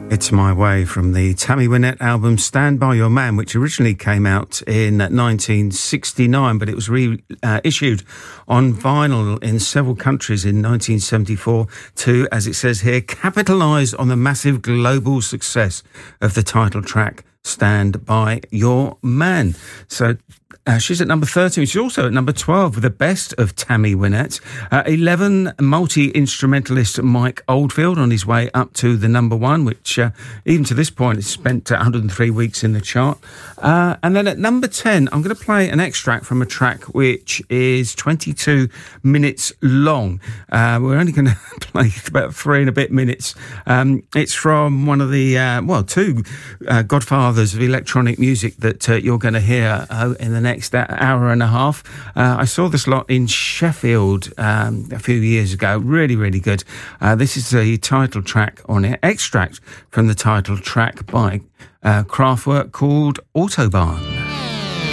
It's My Way from the Tammy Wynette album Stand By Your Man, which originally came out in 1969, but it was reissued on vinyl in several countries in 1974 to, as it says here, capitalise on the massive global success of the title track Stand By Your Man. So she's at number 13. She's also at number 12 with the best of Tammy Wynette. 11, multi-instrumentalist Mike Oldfield on his way up to the number 1, which even to this point has spent 103 weeks in the chart. And then at number 10, I'm going to play an extract from a track which is 22 minutes long. We're only going to play about 3 and a bit minutes. It's from one of the, two godfathers of electronic music that you're going to hear in the next hour and a half. I saw this lot in Sheffield a few years ago. Really, really good. This is the title track on it, extract from the title track by Kraftwerk called Autobahn.